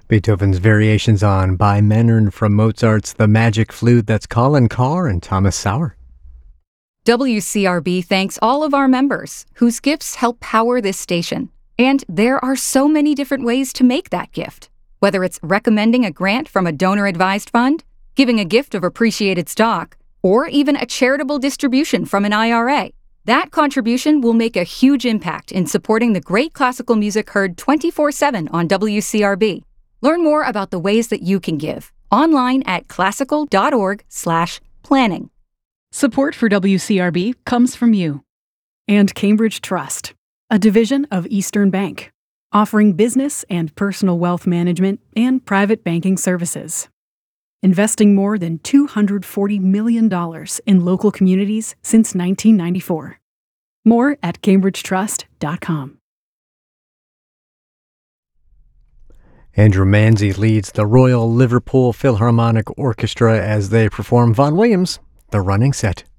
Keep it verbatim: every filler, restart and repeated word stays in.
Beethoven's variations on By Maynard from Mozart's The Magic Flute. That's Colin Carr and Thomas Sauer. W C R B thanks all of our members whose gifts help power this station. And there are so many different ways to make that gift. Whether it's recommending a grant from a donor-advised fund, giving a gift of appreciated stock, or even a charitable distribution from an I R A. That contribution will make a huge impact in supporting the great classical music heard twenty-four seven on W C R B. Learn more about the ways that you can give online at classical.org slash planning. Support for W C R B comes from you. And Cambridge Trust, a division of Eastern Bank, offering business and personal wealth management and private banking services. Investing more than two hundred forty million dollars in local communities since nineteen ninety-four. More at cambridge trust dot com. Andrew Manzi leads the Royal Liverpool Philharmonic Orchestra as they perform Vaughan Williams' The Running Set.